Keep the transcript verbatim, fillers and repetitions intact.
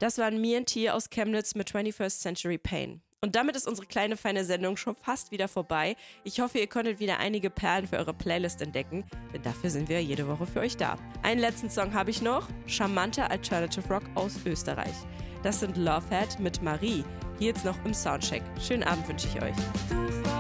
Das waren Me and T aus Chemnitz mit twenty-first Century Pain. Und damit ist unsere kleine feine Sendung schon fast wieder vorbei. Ich hoffe, ihr konntet wieder einige Perlen für eure Playlist entdecken, denn dafür sind wir jede Woche für euch da. Einen letzten Song habe ich noch, charmanter Alternative Rock aus Österreich. Das sind Lovehead mit Marie. Hier jetzt noch im Soundcheck. Schönen Abend wünsche ich euch.